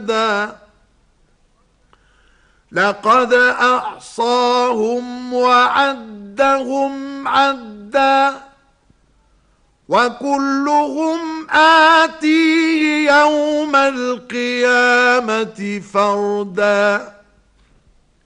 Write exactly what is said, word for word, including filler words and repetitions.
لقد أحصاهم وعدهم عدا وكلهم آتيه يوم القيامة فردا.